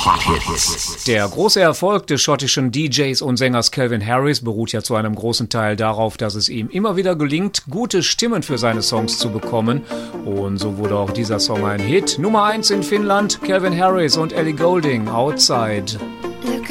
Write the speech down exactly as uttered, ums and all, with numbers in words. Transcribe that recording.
Pop-Hits. Der große Erfolg des schottischen D Js und Sängers Calvin Harris beruht ja zu einem großen Teil darauf, dass es ihm immer wieder gelingt, gute Stimmen für seine Songs zu bekommen. Und so wurde auch dieser Song ein Hit. Nummer eins in Finnland, Calvin Harris und Ellie Goulding, Outside.